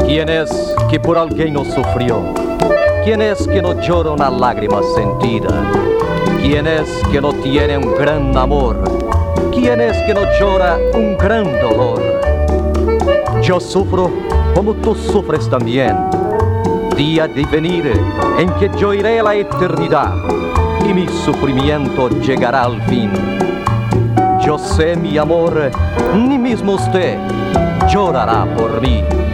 ¿Quién es que por alguien no sufrió? ¿Quién es que no llora una lágrima sentida? ¿Quién es que no tiene un gran amor? ¿Quién es que no llora un gran dolor? Yo sufro como tú sufres también. Día de venir en que yo iré a la eternidad y mi sufrimiento llegará al fin. Yo sé, mi amor, ni mismo usted llorará por mí.